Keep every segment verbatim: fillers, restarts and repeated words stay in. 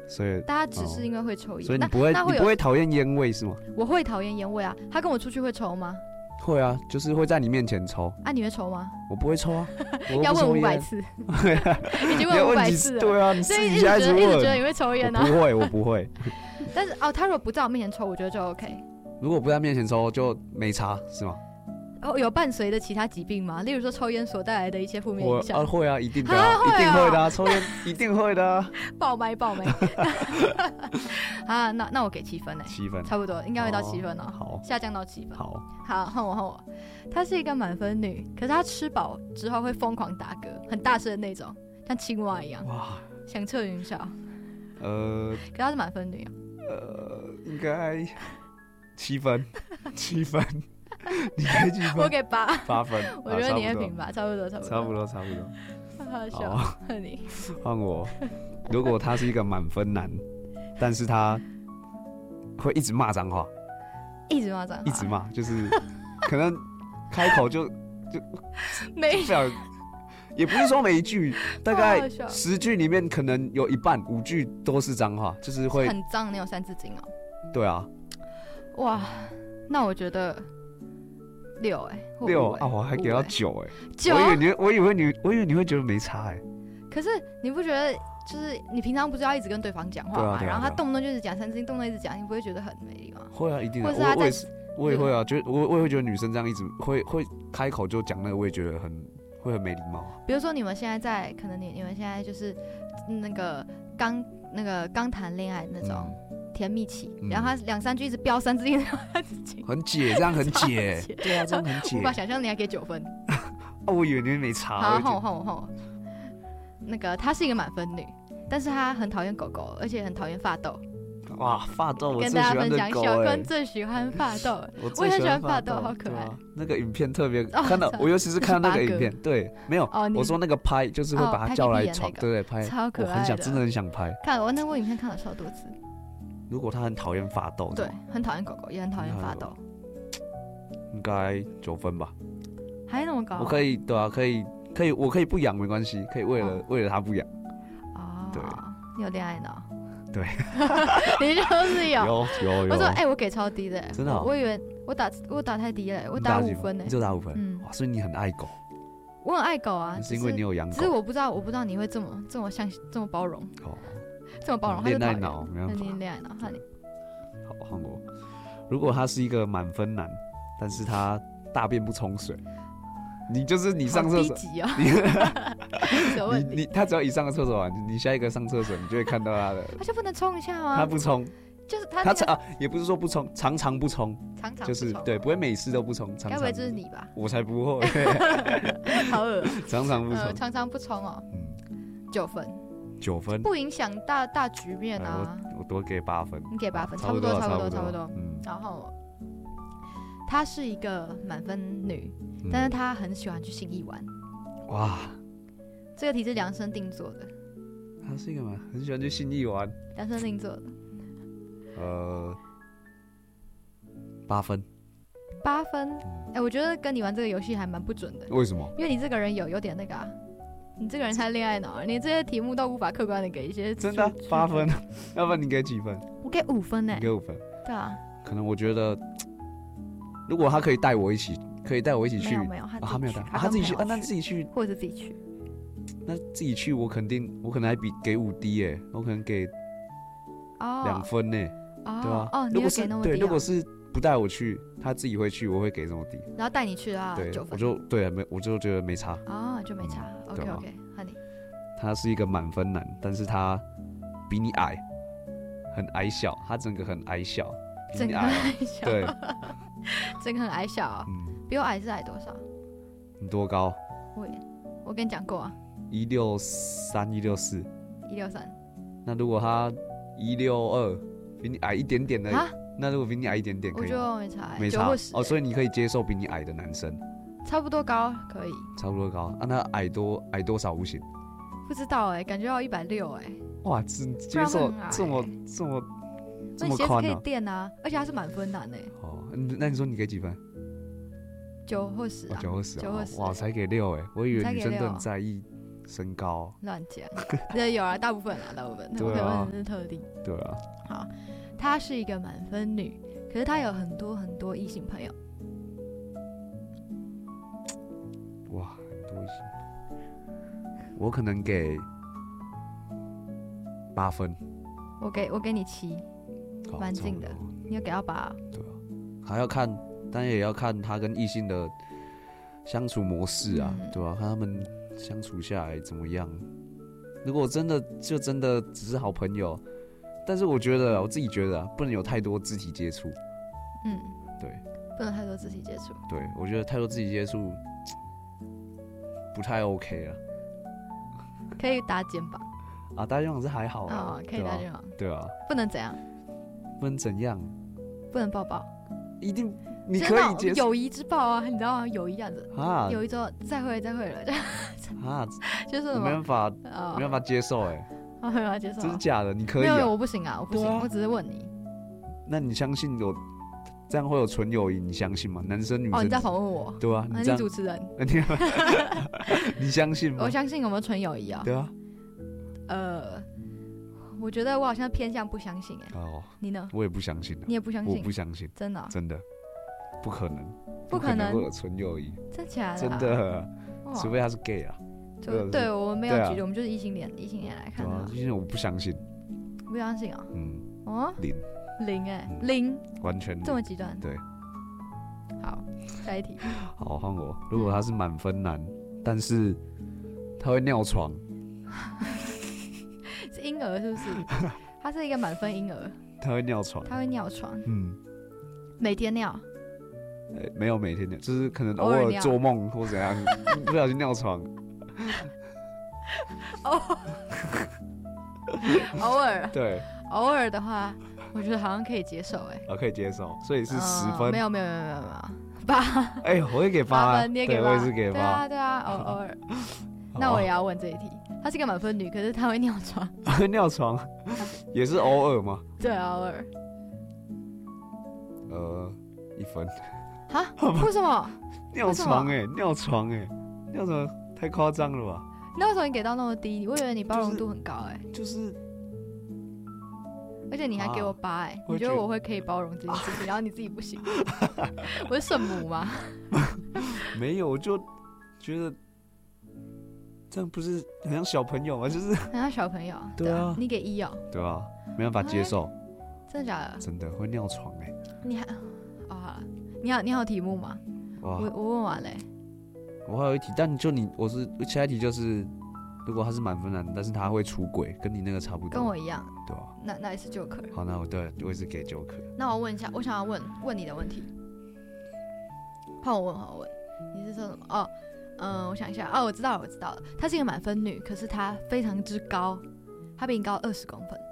所以大家只是因为会抽烟， 所以你不会你不会讨厌烟味是吗？ 我会讨厌烟味啊。他跟我出去会抽吗？ 会啊，就是会在你面前抽。 啊，你会抽吗？ 我不会抽啊， 要问五百次，已经问五百次了。 对啊，你所以一直觉得一直觉得你会抽烟啊？ 不会，我不会。 但是哦，他如果不在我面前抽，我觉得就 OK。 如果不在面前抽，就没差，是吗？ 哦，有伴随的其他疾病吗？例如说抽烟所带来的一些负面影响？ 啊，会啊，一定的、啊，一定会的、啊，抽烟一定会的、啊。 爆麦爆麦。啊，那那我给七分呢、欸？ 七分， 差不多，应该会到七分哦、喔。 好， 下降到七分。 好， 好，换我换我。她是一个满分女，可是她吃饱之后会疯狂打嗝，很大声的那种，像青蛙一样。哇，响彻云霄。呃，可她是满分女啊。 呃，应该七分，七分。你给几分？ 我给八， 八分。 我觉得你会平吧，差不多，差不多， 差不多，差不多。 好笑，换你， 换我。如果他是一个满分男，但是他会一直骂脏话， 一直骂脏话， 一直骂，就是可能开口就就没有，也不是说每一句，大概十句里面可能有一半五句都是脏话，就是会很脏那种三字经哦。 对啊。 哇，那我觉得。六哎、欸， 六啊，我还给到九哎， 九， 我以为你，我以为你，我以为你会觉得没差哎、欸。 可是你不觉得，就是你平常不是要一直跟对方讲话嘛、啊啊啊，然后他动不动就是讲三字经，动不动一直讲，你不会觉得很没礼貌？ 会啊，一定的。 或者是他在， 我也是，我也会啊，觉得我我也会觉得女生这样一直会会开口就讲那个，我也觉得很会很没礼貌。 比如说你们现在在，可能你你们现在就是那个刚那个刚谈恋爱那种。嗯甜蜜期，嗯、然后他两三句一直飙三字经， 很解，这样很解，对啊，这样很解。 无法想象你还给九分。 哦，我以为你没差。 好，换我，换我，换我。那个她是一个满分女，但是她很讨厌狗狗，而且很讨厌发豆。 哇，发豆，我跟大家分享，小坤最喜欢发豆，我也很喜欢发豆，好可爱。 啊、那个影片特别看到，我尤其是看到那个影片，对，没有，哦、我说那个拍就是会把他叫来床，对对，拍， 超可爱， 我很想，真的很想拍。 看我那部影片看了超多次。 如果他很讨厌发豆， 对，很讨厌狗狗，也很讨厌发豆， 应该九分吧？ 还那么高、啊？ 我可以，对啊，可以，可以，我可以不养没关系，可以为了、哦、为了他不养。 哦， 对， 你有恋爱脑？ 对， 你就是有， 有有有。 我说，哎、欸，我给超低的， 真的、喔， 我以为我打我打太低了，我打五分呢， 你就打五分，嗯，哇，所以你很爱狗。 我很爱狗啊， 是因为你有养狗， 只是我不知道，我不知道你会这么这么像这么包容，哦，这么包容， 恋爱脑，没办法， 恋爱脑，看你。 好，换我。如果他是一个满分男，但是他大便不冲水，你就是你上厕所， 哦、 你你他只要一上个厕所啊，你下一个上厕所，你就会看到他的， 他就不能冲一下吗？ 他不冲， 就是他、 那個、他啊，也不是说不冲，常常不冲， 常常就是对，不会每次都不冲，常常。 该不会就是你吧？ 我才不会， 好恶， 常常不冲、 呃，常常不冲哦，嗯，九分。 九分不影响大大局面啊！ 我我多给八分， 你给八分，差不多，差不多，差不多。嗯，然后她是一个满分女，嗯、但是她很喜欢去信义玩。哇，这个题是量身定做的。 她是一个嘛，很喜欢去信义玩， 量身定做的。 呃，八分。 八分，哎、嗯欸，我觉得跟你玩这个游戏还蛮不准的。 为什么？ 因为你这个人有有点那个啊。你这个人才恋爱脑，你这些题目都无法客观的给一些。 真的八分，要不然你给几分？ 我给五分呢、欸。 你给五分。 对啊。 可能我觉得，如果他可以带我一起，可以带我一起去。 没有没有，他、 哦、他没有带，他, 他自己去，啊，那自己去， 或者是自己去。 那自己去，我肯定，我可能还比给五 D 耶，我可能给两分呢、 哦， 对吧、啊？ 哦，你会给那么低、哦？ 对，如果是不带我去，他自己会去，我会给这么低。 然后带你去啊， 对， 九分。 我就对没，我就觉得没差。 哦，就没差。嗯、OK OK， 换你。 他是一个满分男，但是他比你矮，很矮小，他整个很矮小，比你矮， 矮小对， 整个很矮小、啊，嗯，比我矮是矮多少？ 你多高？ 我我跟你讲过啊， 一六三，一六四， 一六三。 那如果他一六二，比你矮一点点的，那如果比你矮一点点，可以？ 我觉得没差、欸， 没差哦，所以你可以接受比你矮的男生， 差不多高可以， 差不多高，啊，那矮多矮多少不行？ 不知道哎、欸，感觉要一百六哎。 哇，只接受这么这么这么宽、啊、 可以垫啊，而且他是满分男哎、欸。 哦，那你说你给几分？ 九或十、啊， 九或十， 九或十。 哇，才给六哎，我以为女生都很在意身高乱讲，对，有啊，大部分啊，大部分， 对啊， 是特例。 对啊。 好，她是一个满分女，可是她有很多很多异性朋友。 哇，很多异性，我可能给八分。 我给我给你七，蛮近的。你有给到八？ 对啊，还要看，但也要看他跟异性的相处模式啊，嗯、对吧、啊？看他们相处下来怎么样。如果真的就真的只是好朋友，但是我觉得我自己觉得、啊、不能有太多肢体接触。 嗯， 对， 不能太多肢体接触。 对，我觉得太多肢体接触不太 OK 啊。 可以打肩膀。 啊，打肩膀是还好啊、 哦，可以打肩膀。 对啊。 不能怎样？ 不能怎样？ 不能抱抱。 一定。你可以接友谊之抱啊，你知道吗？友谊这样子啊， 友谊之后再会再会了， 啊， 就是什么？ 没办法，没办法接受哎、欸， 啊，没办法接受， 真是假的？你可以、啊？ 没有，我不行啊，我不行，啊、我只是问你。 那你相信有这样会有纯友谊？你相信吗？男生女生？ 哦，你在访问我？ 对啊， 你这样主持人， 你相信吗？ 我相信有没有纯友谊啊？ 对啊， 呃，我觉得我好像偏向不相信哎、欸。哦，你呢？ 我也不相信、啊， 你也不相信？ 我不相信， 真的、啊， 真的。不可能， 不可能会有纯友谊， 真假的、啊？ 真的，除非他是 gay 啊。 就对我们没有举例、啊，我们就是异性恋，异性恋来看的。 异性恋我不相信， 不相信啊？ 嗯， 哦， 零零哎、欸嗯，零， 完全这么极端。 对， 好，下一题。 好，换我。如果他是满分男，嗯、但是他会尿床， 是婴儿是不是？他是一个满分婴儿， 他会尿床， 他会尿床， 嗯。 每天尿、 欸，没有每天尿，就是可能偶尔做梦或怎样，不小心尿床。 哦，偶爾对， 偶爾的話，我覺得好像可以接受哎、 欸。啊，可以接受，所以是十分、呃。 沒有沒有沒有沒有沒有八。 哎、欸，我會給八分， 你也給八， 我也是給八。 對啊對啊，偶偶爾。那我也要問這一題，她是個滿分女，可是她會尿床。 會尿床，也是偶爾嗎？ 對，偶爾。 呃，一分。 啊？為什麼？ 尿床哎、欸，尿床哎、欸，尿床太誇張了吧？ 那為什麼你給到那麼低？我以為你包容度很高哎、欸。 就是。就是而且你還給我八哎、欸啊，你覺得我會可以包容這件事情，然後你自己不行，我是聖母嗎？ 沒有，我就覺得這樣不是很像小朋友嗎？就是很像小朋友。 對啊，對啊你給一哦。 對啊，沒辦法接受。 真的假的？ 真的會尿床哎、欸。 你還哦好了，你好，你好題目嗎？我我問完嘞、欸。 我還有一題，但就你我是下一題就是。如果他是滿分男，但是他會出軌，跟你那個差不多。 跟我一樣， 對啊。 那那也是 Joker。 好，那我對我也是給 Joker。 那我問一下，我想要問問你的問題。換我問，換我問。你是說什麼？哦，嗯、呃，我想一下。哦，我知道了，我知道了。她是一個滿分女，可是她非常之高，她比你高二十公分。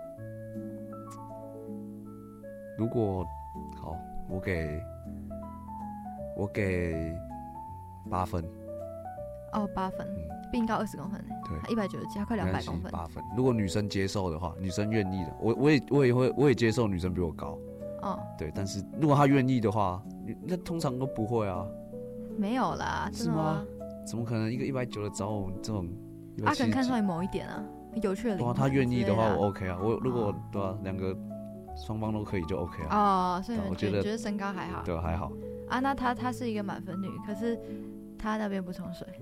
如果好，我給我給八分。 哦，八分。嗯，比你高二十公分呢。 對， 一百九十幾，他快兩百公分。 八分。如果女生接受的話，女生願意的，我我也我也會我也接受女生比我高。 哦。對， 但是如果她願意的話，那通常都不會啊。 沒有啦， 是嗎？怎麼可能一個一百九的找我這種？ 他可能看出來某一點啊，有趣的靈魂。 他願意的話，我 OK 啊。我如果對啊，兩個雙方都可以就 OK 啊。哦，所以我覺得你覺得身高還好。 對，還好。 啊，那她她是一個滿分女，可是她那邊不沖水。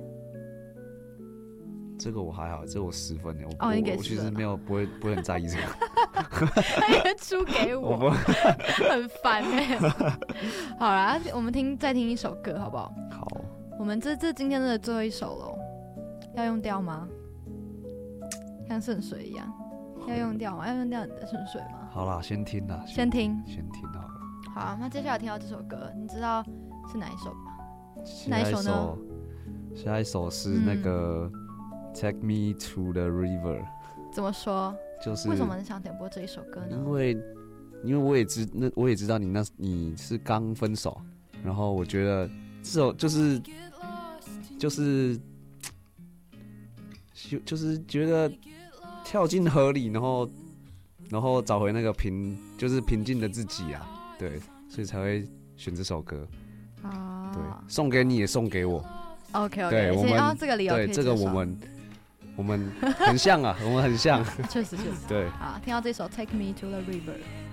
這個我還好，這個我十分的。 哦，你給十分。 我其實沒有不會不會很在意這個。 他也輸給我，我很煩哎、欸。好啦，我們聽再聽一首歌好不好？ 好。 我們這這今天的最後一首了，要用掉嗎？像聖水一樣，要用掉嗎？要用掉你的聖水嗎？ 好啦，先聽啦。 先聽。 先聽好了。 好，那接下來聽到這首歌，你知道是哪一首嗎？哪一首呢？ 下一首是那個。嗯Take me to the river。 怎麼說？ 就是為什麼你想點播這一首歌呢？ 因為，因為我也知，那我也知道你那你是剛分手，然後我覺得這首就是就是就就是覺得跳進河裡，然後然後找回那個平就是平靜的自己啊，對，所以才會選這首歌。啊，對，送給你也送給我。 OK OK， 對，我們這個理由可以接受。 對這個我們。 我们很像啊，我们很像。 确实确实。 对， 好，听到这首《Take Me to the River》。